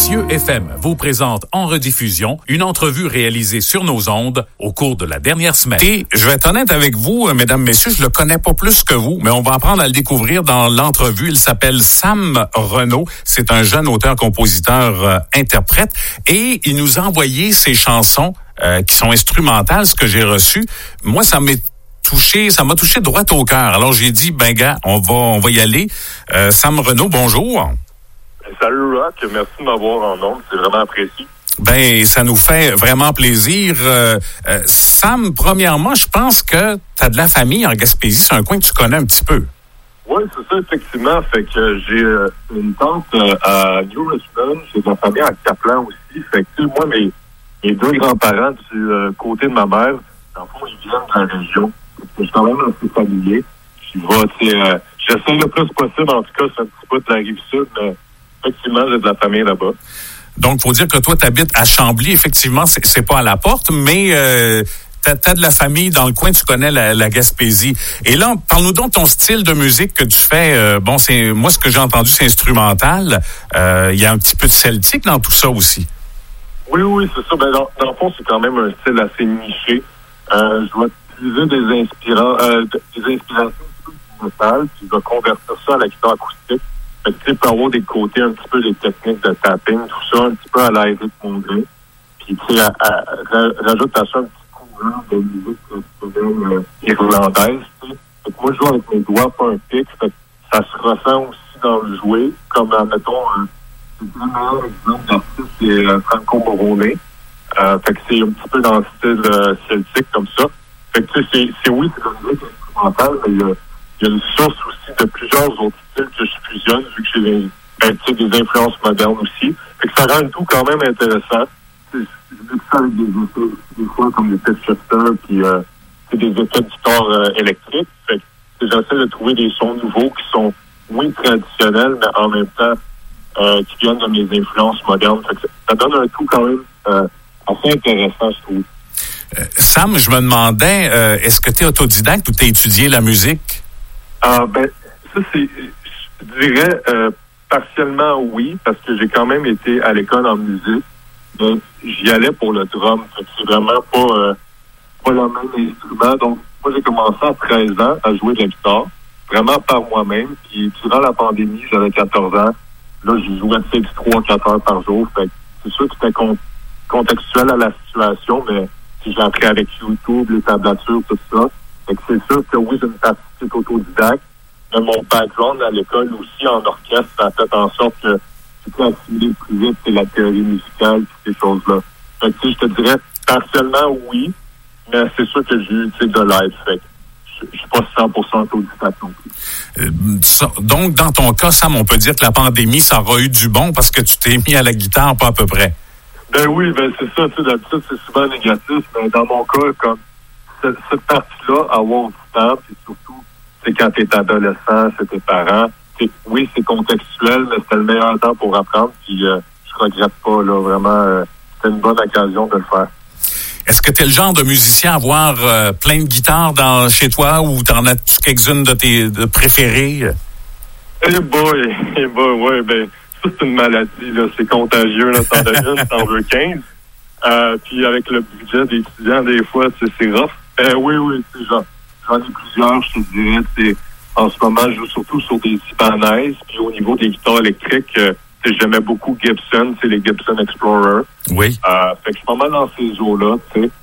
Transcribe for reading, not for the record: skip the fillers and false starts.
Cieux FM vous présente en rediffusion une entrevue réalisée sur nos ondes au cours de la dernière semaine. Et je vais être honnête avec vous, mesdames, messieurs, je le connais pas plus que vous, mais on va apprendre à le découvrir dans l'entrevue. Il s'appelle Sam Renaud. C'est un jeune auteur, compositeur, interprète, et il nous a envoyé ses chansons qui sont instrumentales, ce que j'ai reçu. Moi, ça m'a touché droit au cœur. Alors j'ai dit, gars, on va y aller. Sam Renaud, bonjour. Salut Rock, merci de m'avoir en ondes, c'est vraiment apprécié. Ça nous fait vraiment plaisir. Sam, premièrement, je pense que tu as de la famille en Gaspésie, c'est un coin que tu connais un petit peu. Oui, c'est ça, effectivement. Fait que j'ai une tante à New Richmond, j'ai de la famille à Caplan aussi. Fait que, moi, mes deux grands-parents du côté de ma mère, en fond, ils viennent de la région. Je suis quand même assez familier. J'essaie le plus possible, en tout cas, c'est un petit peu de la Rive-Sud, mais effectivement, j'ai de la famille là-bas. Donc, faut dire que toi, tu habites à Chambly. Effectivement, c'est pas à la porte, mais t'as de la famille dans le coin, tu connais la Gaspésie. Et là, parle-nous donc de ton style de musique que tu fais. Moi, ce que j'ai entendu, c'est instrumental. Il y a un petit peu de celtique dans tout ça aussi. Oui, c'est ça. Dans le fond, c'est quand même un style assez niché. Je vais utiliser des inspirations musicales, puis je vais convertir ça à la guitare acoustique. Fait que, tu sais, peut avoir des côtés un petit peu des techniques de tapping, tout ça, un petit peu à la Eric Mongrain. Puis, tu sais, rajoute à ça un petit courant de musique traditionnelle irlandaise, tu sais. Fait que moi, je joue avec mes doigts, pas un pic. Fait que ça se ressent aussi dans le jouet. Comme, mettons, le meilleur exemple d'artiste, c'est Franco Morone. Fait que c'est un petit peu dans le style celtique, comme ça. Fait que, tu sais, c'est de la musique instrumentale, mais il y a une source aussi de plusieurs autres styles que je fusionne, vu que j'ai des influences modernes aussi. Fait que ça rend le tout quand même intéressant. Je mets ça avec des effets, des fois, comme des effets Chester, puis des effets de guitare électrique. Fait que j'essaie de trouver des sons nouveaux qui sont moins traditionnels, mais en même temps, qui viennent de mes influences modernes. Fait que ça donne un tout quand même assez intéressant, je trouve. Sam, je me demandais, est-ce que tu es autodidacte ou tu as étudié la musique? Ça, je dirais, partiellement oui, parce que j'ai quand même été à l'école en musique. Donc, j'y allais pour le drum. C'est vraiment pas le même instrument. Donc, moi, j'ai commencé à 13 ans à jouer de la guitare, vraiment par moi-même. Puis, durant la pandémie, j'avais 14 ans. Là, je jouais 3-4 heures par jour. Fait que c'est sûr que c'était contextuel à la situation, mais j'ai appris avec YouTube, les tablatures, tout ça. Fait que c'est sûr que oui, j'ai une pratique autodidacte, mais mon background à l'école aussi en orchestre, ça a fait en sorte que tu peux assimiler plus vite la théorie musicale et ces choses-là. Fait que je te dirais partiellement oui, mais c'est sûr que j'ai eu de l'aide. Fait que je suis pas 100% autodidacte non plus. Donc, dans ton cas, Sam, on peut dire que la pandémie, ça aura eu du bon parce que tu t'es mis à la guitare, pas à peu près. Oui, c'est ça. Tu sais, d'habitude, c'est souvent négatif, mais dans mon cas, comme cette partie-là, avoir du temps, puis surtout, c'est quand tu es adolescent, c'est tes parents. Oui, c'est contextuel, mais c'était le meilleur temps pour apprendre, puis je regrette pas, là, vraiment, c'était une bonne occasion de le faire. Est-ce que tu es le genre de musicien à avoir plein de guitares chez toi, ou t'en as-tu quelques-unes de tes préférées? Ouais, ça, c'est une maladie, là, c'est contagieux, là, t'en as une, t'en veux 15. Puis avec le budget des étudiants, des fois, c'est rough. Oui, j'en ai plusieurs, je te dirais. En ce moment, je joue surtout sur des Ibanez. Puis au niveau des guitares électriques, j'aimais beaucoup Gibson, c'est les Gibson Explorer. Oui. Fait que je suis pas mal dans ces eaux-là, tu sais.